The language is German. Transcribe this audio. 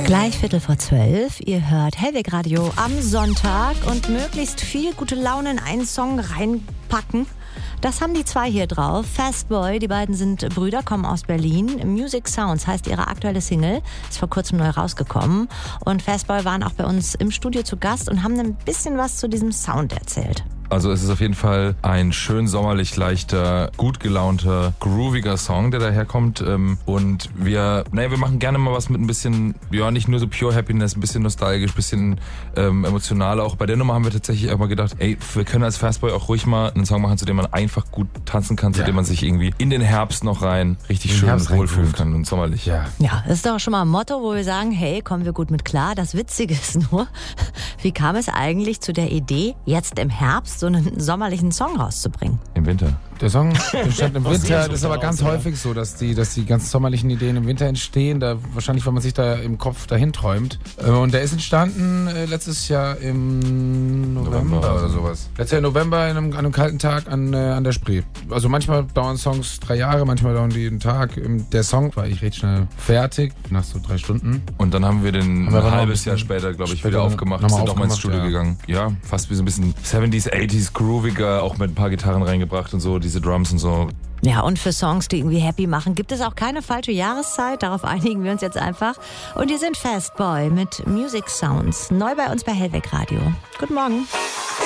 Gleich 11:15. Ihr hört Hellweg Radio am Sonntag und möglichst viel gute Laune in einen Song reinpacken. Das haben die zwei hier drauf. Fastboy, die beiden sind Brüder, kommen aus Berlin. Music Sounds heißt ihre aktuelle Single, ist vor kurzem neu rausgekommen. Und Fastboy waren auch bei uns im Studio zu Gast und haben ein bisschen was zu diesem Sound erzählt. Also es ist auf jeden Fall ein schön sommerlich leichter, gut gelaunter, grooviger Song, der daherkommt. Und wir machen gerne mal was mit ein bisschen, ja, nicht nur so pure Happiness, ein bisschen nostalgisch, ein bisschen emotional. Auch bei der Nummer haben wir tatsächlich auch mal gedacht, ey, wir können als Fastboy auch ruhig mal einen Song machen, zu dem man einfach gut tanzen kann, zu dem man sich irgendwie in den Herbst noch rein richtig schön wohlfühlen kann und sommerlich. Ja, das ist doch schon mal ein Motto, wo wir sagen, hey, kommen wir gut mit klar. Das Witzige ist nur, wie kam es eigentlich zu der Idee, jetzt im Herbst so einen sommerlichen Song rauszubringen? Im Winter. Der Song entstand im Winter. Das ist aber ganz häufig so, dass die ganz sommerlichen Ideen im Winter entstehen. Da wahrscheinlich, weil man sich da im Kopf dahin träumt. Und der ist entstanden letztes Jahr im November oder sowas. Letztes Jahr im November an einem kalten Tag an der Spree. Also manchmal dauern Songs 3 Jahre, manchmal dauern die einen Tag. Der Song war ich recht schnell fertig, nach so 3 Stunden. Und dann haben wir den ein halbes Jahr später, glaube ich, wieder aufgemacht. Sind auch mal ins Studio gegangen. Ja, fast wie so ein bisschen 70s, 80s, grooviger, auch mit ein paar Gitarren reingebracht und so, diese Drums und so. Ja, und für Songs, die irgendwie happy machen, gibt es auch keine falsche Jahreszeit. Darauf einigen wir uns jetzt einfach. Und hier sind Fastboy mit Music Sounds. Neu bei uns bei Hellweg Radio. Guten Morgen.